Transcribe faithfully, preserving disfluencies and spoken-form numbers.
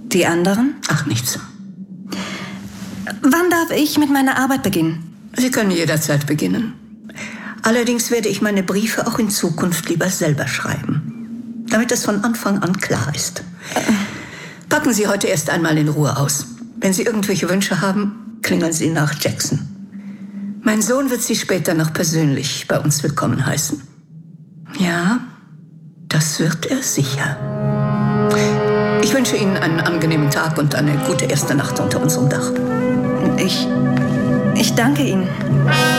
Die anderen? Ach, nichts. Wann darf ich mit meiner Arbeit beginnen? Sie können jederzeit beginnen. Allerdings werde ich meine Briefe auch in Zukunft lieber selber schreiben, damit es von Anfang an klar ist. Packen Sie heute erst einmal in Ruhe aus. Wenn Sie irgendwelche Wünsche haben, klingeln Sie nach Jackson. Mein Sohn wird Sie später noch persönlich bei uns willkommen heißen. Ja, das wird er sicher. Ich wünsche Ihnen einen angenehmen Tag und eine gute erste Nacht unter unserem Dach. Ich, ich danke Ihnen.